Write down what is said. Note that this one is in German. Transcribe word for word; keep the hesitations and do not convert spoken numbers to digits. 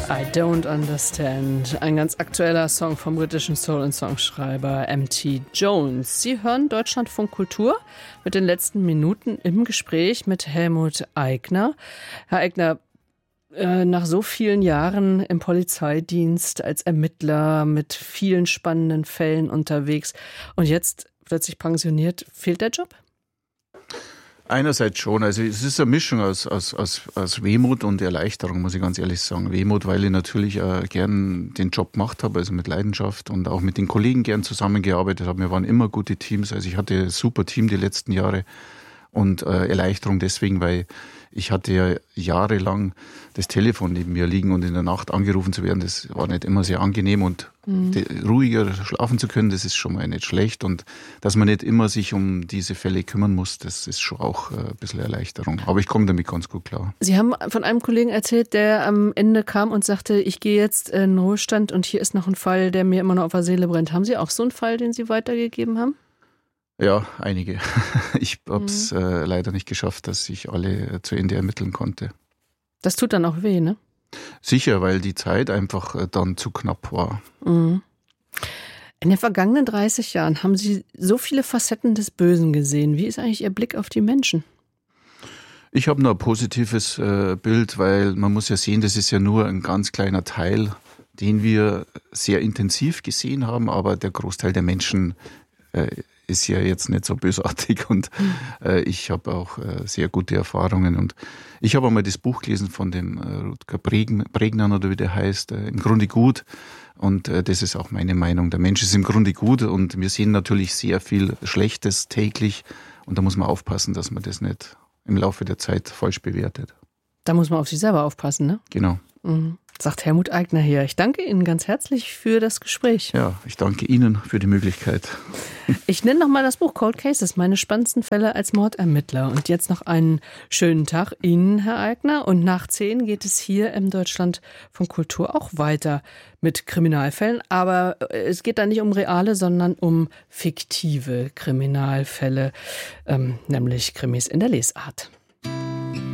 I Don't Understand, ein ganz aktueller Song vom britischen Soul- und Songschreiber M T Jones. Sie hören Deutschlandfunk Kultur mit den letzten Minuten im Gespräch mit Helmut Aigner. Herr Aigner, nach so vielen Jahren im Polizeidienst als Ermittler mit vielen spannenden Fällen unterwegs und jetzt plötzlich pensioniert, fehlt der Job? Einerseits schon. Also es ist eine Mischung aus, aus, aus, aus Wehmut und Erleichterung, muss ich ganz ehrlich sagen. Wehmut, weil ich natürlich äh, gern den Job gemacht habe, also mit Leidenschaft und auch mit den Kollegen gern zusammengearbeitet habe. Wir waren immer gute Teams. Also ich hatte ein super Team die letzten Jahre. Und äh, Erleichterung deswegen, weil ich hatte ja jahrelang das Telefon neben mir liegen und in der Nacht angerufen zu werden, das war nicht immer sehr angenehm und mhm. ruhiger schlafen zu können, das ist schon mal nicht schlecht und dass man nicht immer sich um diese Fälle kümmern muss, das ist schon auch äh, ein bisschen Erleichterung. Aber ich komme damit ganz gut klar. Sie haben von einem Kollegen erzählt, der am Ende kam und sagte, ich gehe jetzt in den Ruhestand und hier ist noch ein Fall, der mir immer noch auf der Seele brennt. Haben Sie auch so einen Fall, den Sie weitergegeben haben? Ja, einige. Ich habe es mhm. äh, leider nicht geschafft, dass ich alle äh, zu Ende ermitteln konnte. Das tut dann auch weh, ne? Sicher, weil die Zeit einfach äh, dann zu knapp war. Mhm. In den vergangenen dreißig Jahren haben Sie so viele Facetten des Bösen gesehen. Wie ist eigentlich Ihr Blick auf die Menschen? Ich habe nur ein positives äh, Bild, weil man muss ja sehen, das ist ja nur ein ganz kleiner Teil, den wir sehr intensiv gesehen haben, aber der Großteil der Menschen äh, ist ja jetzt nicht so bösartig und äh, ich habe auch äh, sehr gute Erfahrungen und ich habe einmal das Buch gelesen von dem äh, Rutger Bregmann oder wie der heißt, äh, im Grunde gut und äh, das ist auch meine Meinung. Der Mensch ist im Grunde gut und wir sehen natürlich sehr viel Schlechtes täglich und da muss man aufpassen, dass man das nicht im Laufe der Zeit falsch bewertet. Da muss man auf sich selber aufpassen, ne? Genau. Mhm. Sagt Helmut Aigner hier. Ich danke Ihnen ganz herzlich für das Gespräch. Ja, ich danke Ihnen für die Möglichkeit. Ich nenne nochmal das Buch Cold Cases, meine spannendsten Fälle als Mordermittler. Und jetzt noch einen schönen Tag Ihnen, Herr Aigner. Und nach zehn geht es hier im Deutschland von Kultur auch weiter mit Kriminalfällen. Aber es geht da nicht um reale, sondern um fiktive Kriminalfälle, ähm, nämlich Krimis in der Lesart.